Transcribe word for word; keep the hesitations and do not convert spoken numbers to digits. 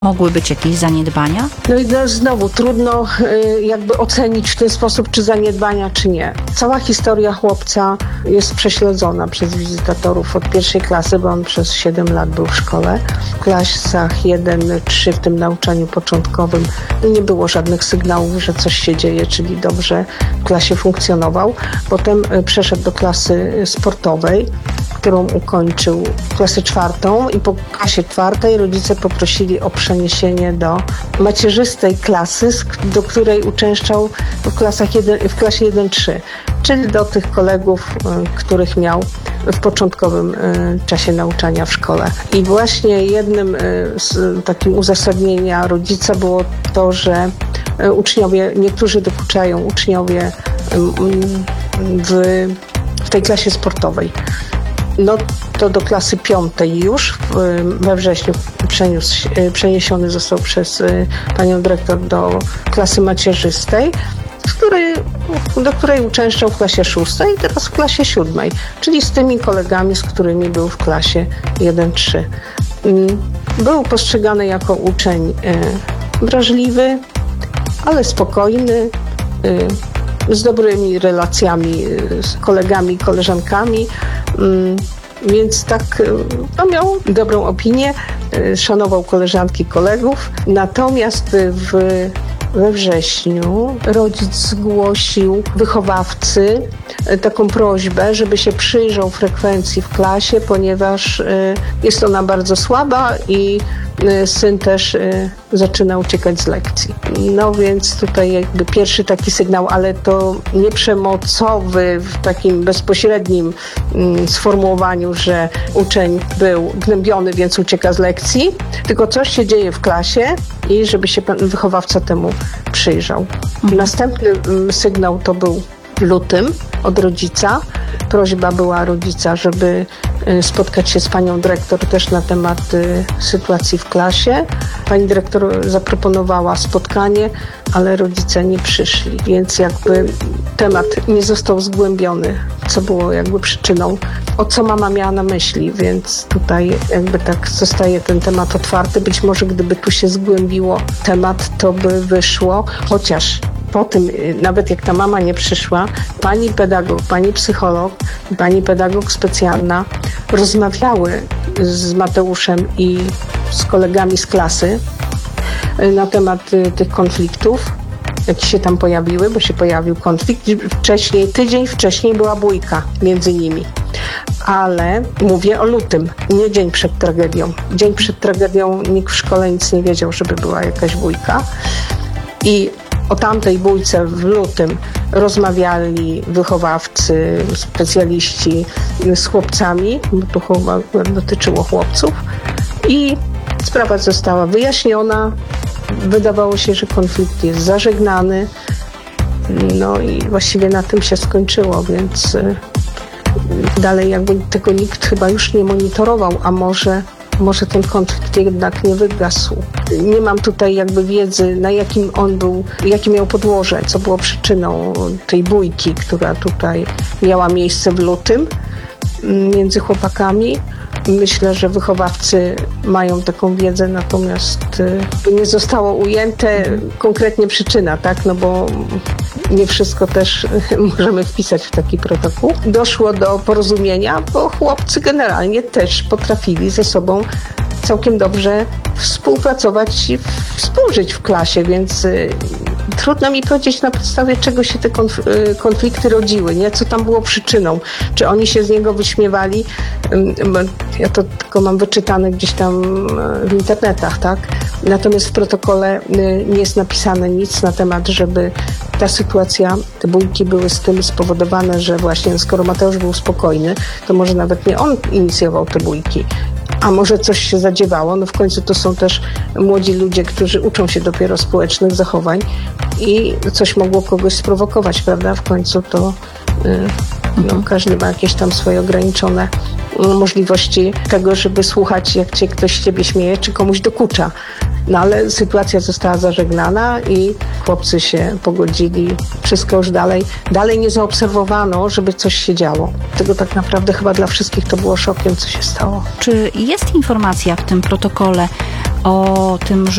Mogły być jakieś zaniedbania? No i no, znowu trudno y, jakby ocenić w ten sposób, czy zaniedbania, czy nie. Cała historia chłopca jest prześledzona przez wizytatorów od pierwszej klasy, bo on przez siedem lat był w szkole. W klasach jeden trzy w tym nauczaniu początkowym nie było żadnych sygnałów, że coś się dzieje, czyli dobrze w klasie funkcjonował. Potem y, przeszedł do klasy sportowej, którą ukończył klasę czwartą i po klasie czwartej rodzice poprosili o przeniesienie do macierzystej klasy, do której uczęszczał w, klasach jeden, w klasie jeden trzy, czyli do tych kolegów, których miał w początkowym czasie nauczania w szkole. I właśnie jednym z takim uzasadnienia rodzica było to, że uczniowie, niektórzy dokuczają uczniowie w, w tej klasie sportowej. No to do klasy piątej już we wrześniu przeniósł, przeniesiony został przez panią dyrektor do klasy macierzystej, z której, do której uczęszczał w klasie szóstej i teraz w klasie siódmej, czyli z tymi kolegami, z którymi był w klasie jeden trzy. Był postrzegany jako uczeń wrażliwy, ale spokojny, z dobrymi relacjami z kolegami i koleżankami, więc tak no, miał dobrą opinię, szanował koleżanki, kolegów. Natomiast w, we wrześniu rodzic zgłosił wychowawcy taką prośbę, żeby się przyjrzał frekwencji w klasie, ponieważ jest ona bardzo słaba i syn też zaczyna uciekać z lekcji. No więc tutaj jakby pierwszy taki sygnał, ale to nie przemocowy w takim bezpośrednim sformułowaniu, że uczeń był gnębiony, więc ucieka z lekcji, tylko coś się dzieje w klasie i żeby się pan wychowawca temu przyjrzał. Mhm. Następny sygnał to był w lutym od rodzica. Prośba była rodzica, żeby spotkać się z panią dyrektor też na temat sytuacji w klasie. Pani dyrektor zaproponowała spotkanie, ale rodzice nie przyszli, więc jakby temat nie został zgłębiony, co było jakby przyczyną, o co mama miała na myśli, więc tutaj jakby tak zostaje ten temat otwarty. Być może gdyby tu się zgłębiło temat, to by wyszło, chociaż po tym, nawet jak ta mama nie przyszła, pani pedagog, pani psycholog, pani pedagog specjalna rozmawiały z Mateuszem i z kolegami z klasy na temat tych konfliktów, jakie się tam pojawiły, bo się pojawił konflikt. Wcześniej, tydzień wcześniej była bójka między nimi. Ale mówię o lutym, nie dzień przed tragedią. Dzień przed tragedią nikt w szkole nic nie wiedział, żeby była jakaś bójka. I o tamtej bójce w lutym rozmawiali wychowawcy, specjaliści z chłopcami, bo to chyba dotyczyło chłopców i sprawa została wyjaśniona. Wydawało się, że konflikt jest zażegnany. No i właściwie na tym się skończyło, więc dalej jakby tego nikt chyba już nie monitorował, a może Może ten konflikt jednak nie wygasł. Nie mam tutaj jakby wiedzy, na jakim on był, jakie miał podłoże, co było przyczyną tej bójki, która tutaj miała miejsce w lutym między chłopakami. Myślę, że wychowawcy mają taką wiedzę, natomiast nie zostało ujęte konkretnie przyczyna, tak? No bo nie wszystko też możemy wpisać w taki protokół. Doszło do porozumienia, bo chłopcy generalnie też potrafili ze sobą całkiem dobrze współpracować i współżyć w klasie, więc trudno mi powiedzieć, na podstawie czego się te konf- konflikty rodziły, nie? Co tam było przyczyną. Czy oni się z niego wyśmiewali? Ja to tylko mam wyczytane gdzieś tam w internetach, tak? Natomiast w protokole nie jest napisane nic na temat, żeby ta sytuacja, te bójki były z tym spowodowane, że właśnie skoro Mateusz był spokojny, to może nawet nie on inicjował te bójki. A może coś się zadziewało, no w końcu to są też młodzi ludzie, którzy uczą się dopiero społecznych zachowań i coś mogło kogoś sprowokować, prawda? W końcu to no, każdy ma jakieś tam swoje ograniczone możliwości tego, żeby słuchać, jak cię ktoś z ciebie śmieje, czy komuś dokucza. No ale sytuacja została zażegnana i chłopcy się pogodzili. Wszystko już dalej, dalej nie zaobserwowano, żeby coś się działo. Tego tak naprawdę chyba dla wszystkich to było szokiem, co się stało. Czy jest informacja w tym protokole o tym, że